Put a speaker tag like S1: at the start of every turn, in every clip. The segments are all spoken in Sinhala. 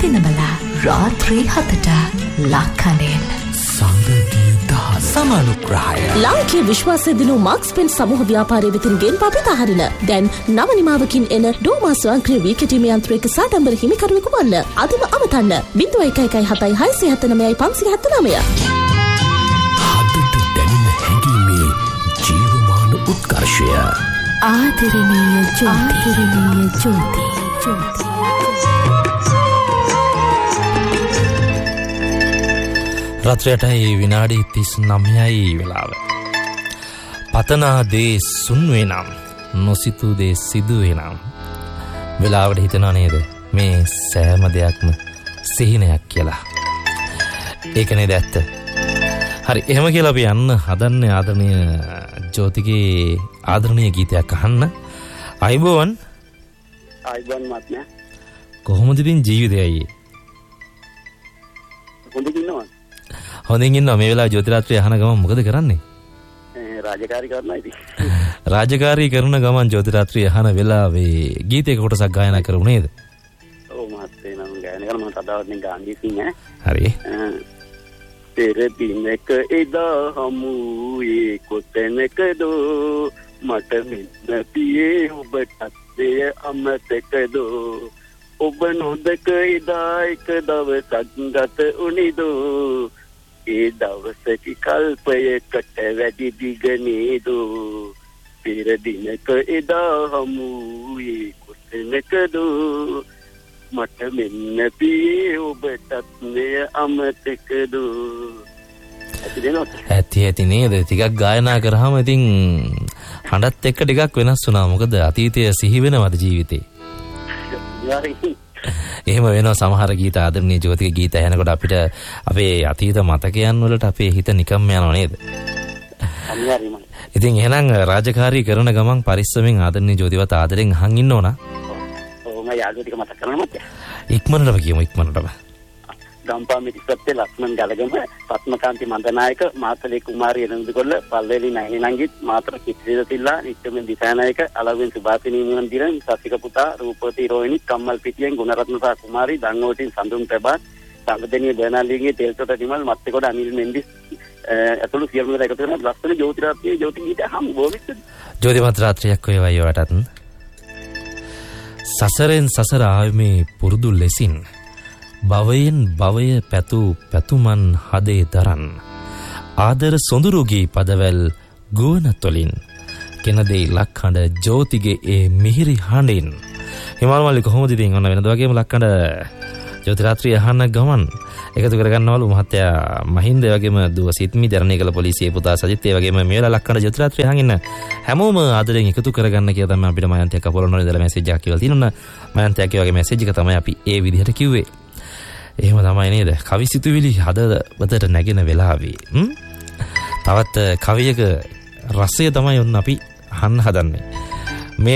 S1: දිනවල රාත්‍රී 7ට ලක්කඩෙන්
S2: සංගතිය දහස් සමානුග්‍රහය
S3: ලාංකීය විශ්වාසය දිනු මාක්ස් පෙන් සමූහ ව්‍යාපාරයේ වෙතින් ගෙන් පපිත හරින දැන් නව නිමාවකින් එන ඩෝමා ස්වයංක්‍රීය වීකටීමේ යන්ත්‍රයක සාඩම්බර හිමිකරුවෙකු වන්න අදම අමතන්න 01177579
S2: හදට දැනෙන හැඟීමේ ජීවමාන උත්කර්ෂය
S1: ආදරණීය ජෝති
S4: රත්‍රයටයි විනාඩි 39යි වෙලාව. පතනා දේ සුන්වේ නම් නොසිතූ දේ සිදුවේ නම් වෙලාවට හිතනවා නේද මේ සෑම දෙයක්ම සිහිනයක් කියලා. ඒක නේද ඇත්ත. හරි එහෙම කියලා අපි යන්න හදන්නේ ආදරණීය ජෝතිගේ ආදරණීය ගීතයක් අහන්න. අයිබෝවන්
S5: මත්නේ.
S4: කොහොමද ඉතින් ජීවිතය අයියේ?
S5: හොඳින් ඉන්නවා.
S4: හොඳින් ඉන්නවා. මේ වෙලාවේ ජෝතිරාත්‍රිය අහන ගමන් මොකද කරන්නේ?
S5: රාජකාරී කරනවා ඉතින්.
S4: රාජකාරී කරන ගමන් ජෝතිරාත්‍රිය අහන වෙලාවේ ගීතයක කොටසක් ගායනා කරුව නේද?
S5: ඔව් මහත්තයා නම් ගායනා කරන මම තදාවත් ගාන්නේ සිංහ.
S4: හරි.
S5: පෙර දිනක එදා හමුවේ කොතැනකදෝ මට මෙන්න පියේ ඔබටත් දෙය අමතකදෝ ඔබ නොදක එදා එක දවසක් ගත උනිදෝ ඒ දවසක කල්පයකට වැඩි දිග නේදෝ පෙර දිනක එදා හමුවේ කොතැනකදෝ මට මෙන්න පියේ ඔබටත් දෙය අමතකදෝ
S4: ඇති නේද? ටිකක් ගායනා කරාම ඉතින් හඬත් එක්ක ටිකක් වෙනස් වුණා. මොකද අතීතය සිහි වෙනවද ජීවිතේ? එහෙම වෙනවා. සමහර ගීත ආදරණීය ජෝතික ගීත ඇහෙනකොට අපිට අපේ අතීත මතකයන් වලට අපේ හිත නිකම්ම යනවා නේද? ඉතින් එහෙනම් රාජකාරී කරන ගමන් පරිස්සමෙන් ආදරණීය ජෝතිවත් ආදරෙන් අහන් ඉන්න ඕන.
S5: ඔව් මම යාළුවෝ ටික මතක් කරනවා මත.
S4: ඉක්මනටම කියමු ඉක්මනටම.
S5: ගම්පාමිටි සත්‍ය ලක්ෂ්මන් ගලගම පත්මකාන්ති මන්දනායක මාතලේ කුමාරී එනඳුකොල්ල පල්වැලි නයිනංගිත් මාතර කිත්රිදතිල්ලා නිත්‍යමෙන් දිසානායක අලවෙන් සුභාසිනී මුහන්දිරන් සතික පුතා රූපවති රෝහිණි කම්මල් පිටියෙන් ගුණරත්න සහ කුමාරී දංගෝටින් සඳුන් ප්‍රභාත් සංගදෙනිය බර්නාලිගේ තෙල්තොට නිමල් මත්තේකොට අනිල් මෙන්ඩිස් අතුළු සියලුම දෙනා එකතු කරන ලස්සන ජෝතිරාත්‍රියේ ජෝති ගීත හම් බොවිස්ද
S4: ජෝතිමත් රාත්‍රියක් වේවා යවටත් සසරෙන් සසර ආවේ පුරුදු ලෙසින් භවයෙන් භවය පැතු පැතුමන් හදේ දරන් ආදර සොඳුරුගී පදවැල් ගුවනතොලින් කෙනදේ ලක්හඬ ජෝතිගේ ඒ මිහිරි හඬින් හිමාල් මල්ලි කොහොමද ඉතින් ඔන්න වෙනද වගේම ලක්හඬ ජෝතිරාත්‍රිය අහන්න ගමන් එකතු කරගන්නවලු මහත්තයා මහින්ද වගේම දුව සිත්මි දරණේකල පොලිසියේ පුතා සජිත් ඒ වගේම මේලා ලක්හඬ ජෝතිරාත්‍රිය අහන් ඉන්න හැමෝම ආදරෙන් එකතු කරගන්න කියලා තමයි අපිට මයන්තයක් අපොලොන්න ඉඳලා මැසේජ් එකක් කියලා තියෙනවා. මයන්තයක් වගේ මැසේජ් එක තමයි අපි ඒ විදිහට කිව්වේ. එහෙම තමයි නේද? කවි සිතුවිලි හදවතට නැගෙන වෙලාවේ තවත් කවියක රසය තමයි ඔන්න අපි අහන්න හදන්නේ. මේ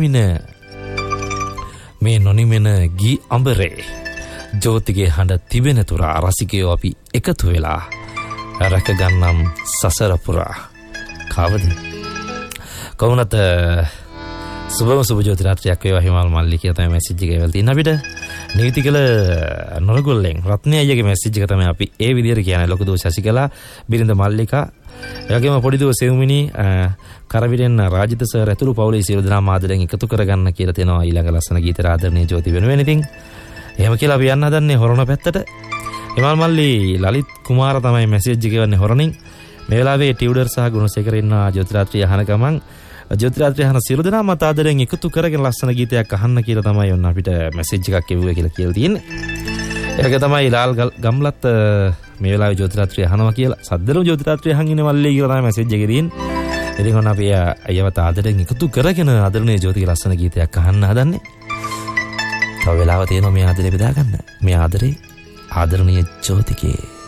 S4: නොනිමෙන ගී අඹරේ ජෝතිගේ හඬ තිබෙන තුරා රසිකයෝ අපි එකතු වෙලා රැක ගන්නම් සසර පුරා. කවද? කොහොමද සුබ ජෝතිරාත්‍රියක් වේවා හිමාල් මල්ලි කියලා තමයි මැසේජ් එක එවලා තියෙන අපිට. නීතිකල නොරගොල්ලෙන් රත්නේ අයියගේ මැසේජ් එක තමයි අපි ඒ විදිහට කියන්නේ. ලොකු දෝ ශසිකලා බිරිඳ මල්ලිකා එවැගේම පොඩි දෝ සෙව්මිනි කරවිරෙන් රාජිත සර් ඇතුළු පවුලේ සියලු දෙනා ආදරෙන් එකතු කරගන්න කියලා තියෙනවා ඊළඟ ලස්සන ගීත ආදරණීය ජෝති වෙනුවෙන්. ඉතින් එහෙම කියලා අපි යන්න හදන්නේ හොරණ පැත්තට. හිමාල් මල්ලි ලලිත් කුමාර තමයි මැසේජ් එක එවන්නේ හොරණින්. මේ වෙලාවේ ටියුඩර් සහ ගුණසේකර ඉන්න ජෝතිරාත්‍රිය අහන ගමන් ජෝතිරාත්‍රිය අහන සියලු දෙනාම ආදරෙන් එකතු කරගෙන ලස්සන ගීතයක් අහන්න කියලා තමයි ඔන්න අපිට මැසේජ් එකක් එවුවේ කියලා තියෙන්නේ. ඒක තමයි ලාල් ගම්ලත් මේ වෙලාවේ ජෝතිරාත්‍රිය අහනවා කියලා සද්දලු ජෝතිරාත්‍රිය අහන් ඉන්නේ මල්ලි කියලා තමයි මැසේජ් එකේ තියෙන්නේ. ඉතින් ඔන්න අපි අයවත ආදරෙන් එකතු කරගෙන ආදරණීය ජෝතිගේ ලස්සන ගීතයක් අහන්න හදන්නේ. තව වෙලාව තියෙනවා මේ ආදරේ බෙදා ගන්න. මේ ආදරේ ආදරණීය ජෝතිගේ